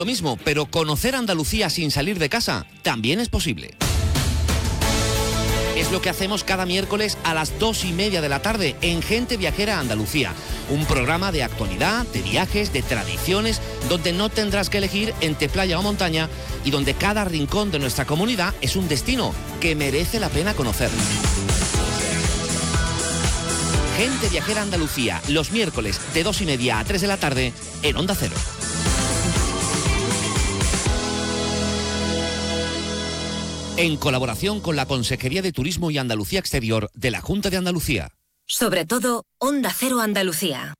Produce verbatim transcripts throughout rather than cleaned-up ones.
Lo mismo, pero conocer Andalucía sin salir de casa también es posible. Es lo que hacemos cada miércoles a las dos y media de la tarde en Gente Viajera Andalucía, un programa de actualidad, de viajes, de tradiciones, donde no tendrás que elegir entre playa o montaña y donde cada rincón de nuestra comunidad es un destino que merece la pena conocer. Gente Viajera Andalucía, los miércoles de dos y media a tres de la tarde en Onda Cero. En colaboración con la Consejería de Turismo y Andalucía Exterior de la Junta de Andalucía. Sobre todo, Onda Cero Andalucía.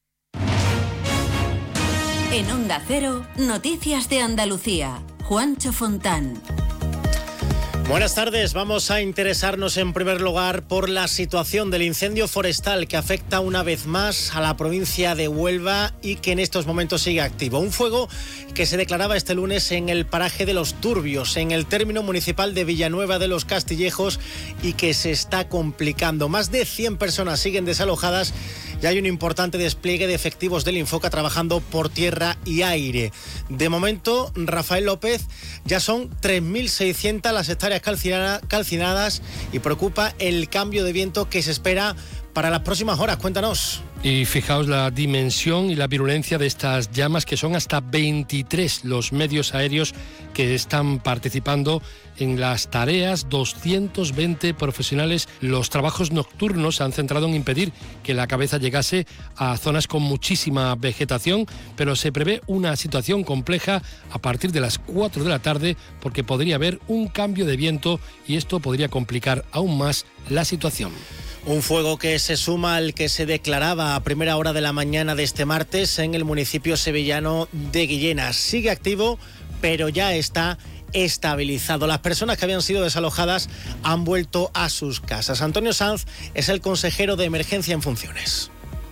En Onda Cero, Noticias de Andalucía. Juancho Fontán. Buenas tardes, vamos a interesarnos en primer lugar por la situación del incendio forestal que afecta una vez más a la provincia de Huelva y que en estos momentos sigue activo. Un fuego que se declaraba este lunes en el paraje de Los Turbios, en el término municipal de Villanueva de los Castillejos, y que se está complicando. Más de cien personas siguen desalojadas y hay un importante despliegue de efectivos del Infoca trabajando por tierra y aire. De momento, Rafael López, ya son tres mil seiscientas las hectáreas calcinadas y preocupa el cambio de viento que se espera para las próximas horas. Cuéntanos. Y fijaos la dimensión y la virulencia de estas llamas, que son hasta veintitrés los medios aéreos que están participando en las tareas, doscientos veinte profesionales. Los trabajos nocturnos se han centrado en impedir que la cabeza llegase a zonas con muchísima vegetación, pero se prevé una situación compleja a partir de las cuatro de la tarde, porque podría haber un cambio de viento y esto podría complicar aún más la situación. Un fuego que se suma al que se declaraba a primera hora de la mañana de este martes en el municipio sevillano de Guillena. Sigue activo, pero ya está estabilizado. Las personas que habían sido desalojadas han vuelto a sus casas. Antonio Sanz es el consejero de emergencia en funciones.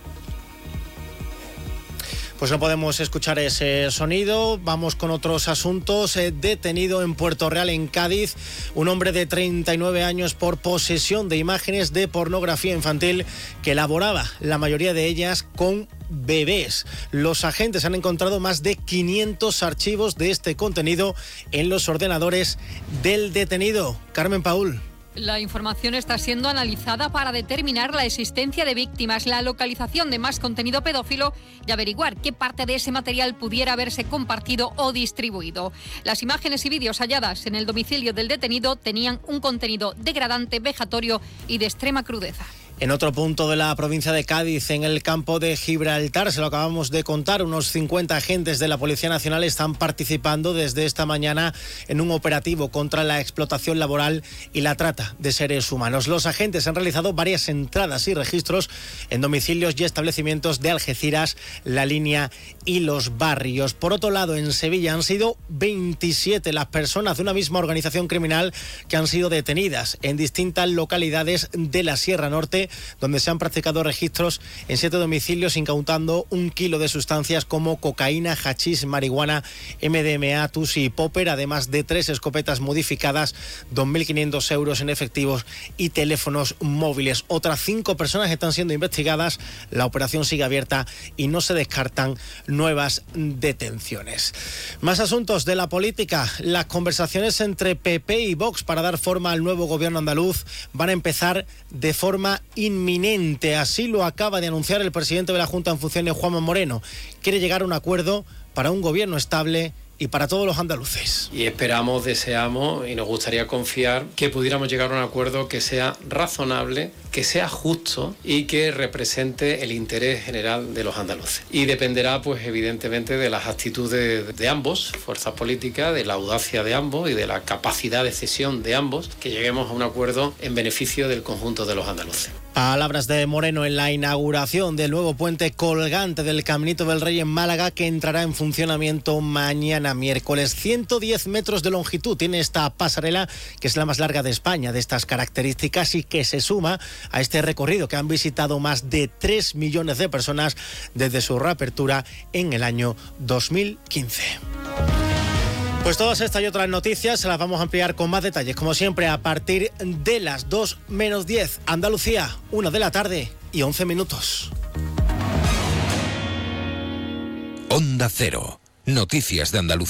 Pues no podemos escuchar ese sonido. Vamos con otros asuntos. Eh, detenido en Puerto Real, en Cádiz, un hombre de treinta y nueve años por posesión de imágenes de pornografía infantil que elaboraba la mayoría de ellas con bebés. Los agentes han encontrado más de quinientos archivos de este contenido en los ordenadores del detenido. Carmen Paul. La información está siendo analizada para determinar la existencia de víctimas, la localización de más contenido pedófilo y averiguar qué parte de ese material pudiera haberse compartido o distribuido. Las imágenes y vídeos halladas en el domicilio del detenido tenían un contenido degradante, vejatorio y de extrema crudeza. En otro punto de la provincia de Cádiz, en el campo de Gibraltar, se lo acabamos de contar, unos cincuenta agentes de la Policía Nacional están participando desde esta mañana en un operativo contra la explotación laboral y la trata de seres humanos. Los agentes han realizado varias entradas y registros en domicilios y establecimientos de Algeciras, La Línea y Los Barrios. Por otro lado, en Sevilla han sido veintisiete las personas de una misma organización criminal que han sido detenidas en distintas localidades de la Sierra Norte, donde se han practicado registros en siete domicilios, incautando un kilo de sustancias como cocaína, hachís, marihuana, M D M A, tusi y popper, además de tres escopetas modificadas, dos mil quinientos euros en efectivos y teléfonos móviles. Otras cinco personas están siendo investigadas, la operación sigue abierta y no se descartan nuevas detenciones. Más asuntos de la política. Las conversaciones entre P P y Vox para dar forma al nuevo gobierno andaluz van a empezar de forma inminente. Así lo acaba de anunciar el presidente de la Junta en funciones, Juanma Moreno. Quiere llegar a un acuerdo para un gobierno estable y para todos los andaluces. Y esperamos, deseamos y nos gustaría confiar que pudiéramos llegar a un acuerdo que sea razonable, que sea justo y que represente el interés general de los andaluces. Y dependerá, pues evidentemente, de las actitudes de ambos, fuerzas políticas, de la audacia de ambos y de la capacidad de cesión de ambos, que lleguemos a un acuerdo en beneficio del conjunto de los andaluces. Palabras de Moreno en la inauguración del nuevo puente colgante del Caminito del Rey en Málaga, que entrará en funcionamiento mañana miércoles. ciento diez metros de longitud tiene esta pasarela, que es la más larga de España, de estas características, y que se suma a este recorrido que han visitado más de tres millones de personas desde su reapertura en el año dos mil quince. Pues todas estas y otras noticias se las vamos a ampliar con más detalles, como siempre, a partir de las dos menos diez. Andalucía, una de la tarde y once minutos. Onda Cero. Noticias de Andalucía.